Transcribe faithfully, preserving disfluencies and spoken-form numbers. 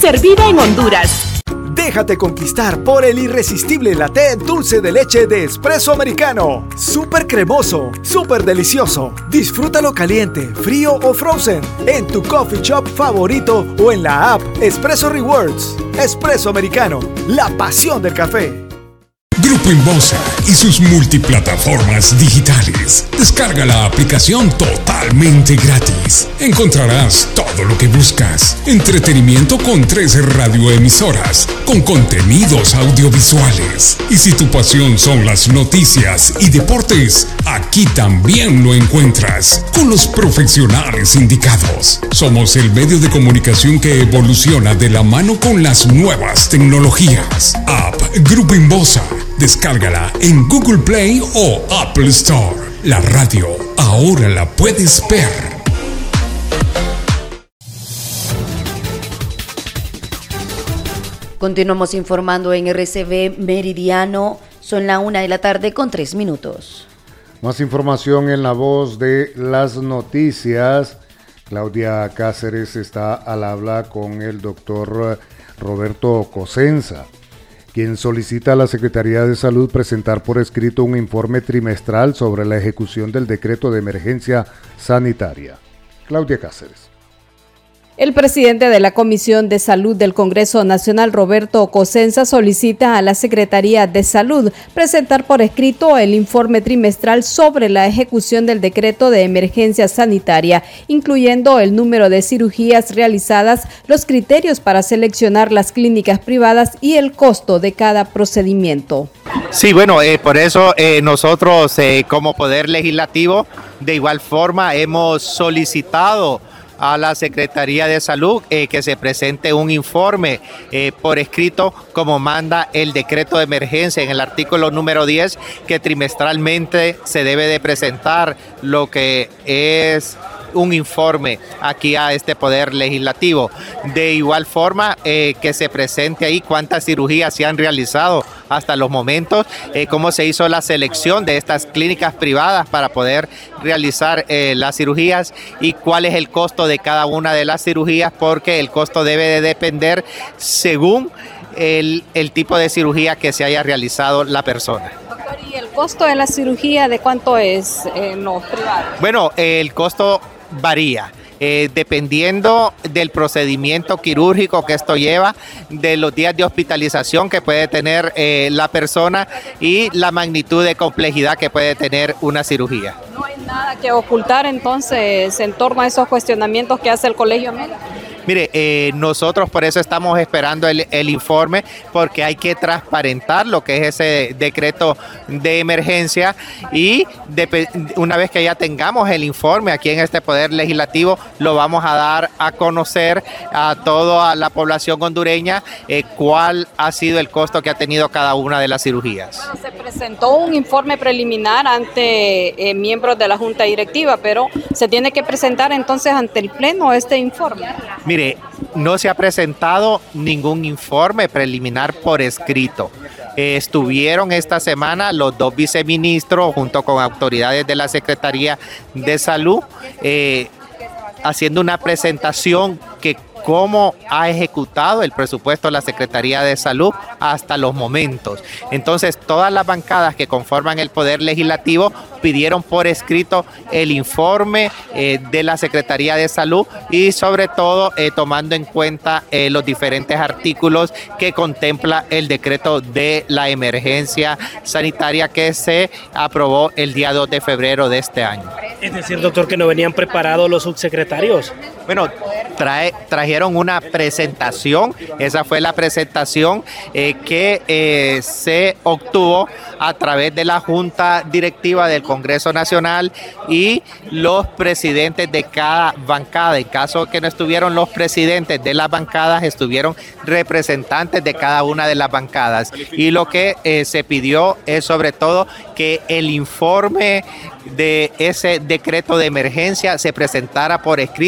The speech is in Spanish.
servida en Honduras. Déjate conquistar por el irresistible latte dulce de leche de Espresso Americano. Súper cremoso, súper delicioso. Disfrútalo caliente, frío o frozen en tu coffee shop favorito o en la app Espresso Rewards. Espresso Americano, la pasión del café. Grupo Inbosa y sus multiplataformas digitales. Descarga la aplicación totalmente gratis. Encontrarás todo lo que buscas. Entretenimiento con tres radioemisoras, con contenidos audiovisuales. Y si tu pasión son las noticias y deportes, aquí también lo encuentras, con los profesionales indicados. Somos el medio de comunicación que evoluciona de la mano con las nuevas tecnologías. App Grupo Inbosa. Descárgala en Google Play o Apple Store. La radio ahora la puedes ver. Continuamos informando en R C V Meridiano. Son la una de la tarde con tres minutos. Más información en la voz de las noticias. Claudia Cáceres está al habla con el doctor Roberto Cosenza, quien solicita a la Secretaría de Salud presentar por escrito un informe trimestral sobre la ejecución del decreto de emergencia sanitaria. Claudia Cáceres. El presidente de la Comisión de Salud del Congreso Nacional, Roberto Cosenza, solicita a la Secretaría de Salud presentar por escrito el informe trimestral sobre la ejecución del decreto de emergencia sanitaria, incluyendo el número de cirugías realizadas, los criterios para seleccionar las clínicas privadas y el costo de cada procedimiento. Sí, bueno, eh, por eso eh, nosotros eh, como Poder Legislativo, de igual forma hemos solicitado a la Secretaría de Salud eh, que se presente un informe eh, por escrito como manda el decreto de emergencia en el artículo número diez, que trimestralmente se debe de presentar lo que es un informe aquí a este Poder Legislativo. De igual forma eh, que se presente ahí cuántas cirugías se han realizado hasta los momentos, eh, cómo se hizo la selección de estas clínicas privadas para poder realizar eh, las cirugías y cuál es el costo de cada una de las cirugías, porque el costo debe de depender según el, el tipo de cirugía que se haya realizado la persona. Doctor, ¿y el costo de la cirugía de cuánto es en los privados? Bueno, el costo varía. Eh, dependiendo del procedimiento quirúrgico que esto lleva, de los días de hospitalización que puede tener eh, la persona y la magnitud de complejidad que puede tener una cirugía. ¿No hay nada que ocultar entonces en torno a esos cuestionamientos que hace el Colegio Médico? Mire, eh, nosotros por eso estamos esperando el, el informe, porque hay que transparentar lo que es ese decreto de emergencia y de, una vez que ya tengamos el informe aquí en este Poder Legislativo, lo vamos a dar a conocer a toda la población hondureña eh, cuál ha sido el costo que ha tenido cada una de las cirugías. Se presentó un informe preliminar ante eh, miembros de la Junta Directiva, pero se tiene que presentar entonces ante el Pleno este informe. Mire, no se ha presentado ningún informe preliminar por escrito. Eh, estuvieron esta semana los dos viceministros junto con autoridades de la Secretaría de Salud eh, haciendo una presentación que cómo ha ejecutado el presupuesto de la Secretaría de Salud hasta los momentos. Entonces, todas las bancadas que conforman el Poder Legislativo pidieron por escrito el informe eh, de la Secretaría de Salud y sobre todo eh, tomando en cuenta eh, los diferentes artículos que contempla el decreto de la emergencia sanitaria que se aprobó el día dos de febrero de este año. Es decir, doctor, que no venían preparados los subsecretarios. Bueno, trae, trajeron una presentación, esa fue la presentación eh, que eh, se obtuvo a través de la Junta Directiva del Congreso Nacional y los presidentes de cada bancada. En caso que no estuvieron los presidentes de las bancadas, estuvieron representantes de cada una de las bancadas. Y lo que eh, se pidió es sobre todo que el informe de ese decreto de emergencia se presentara por escrito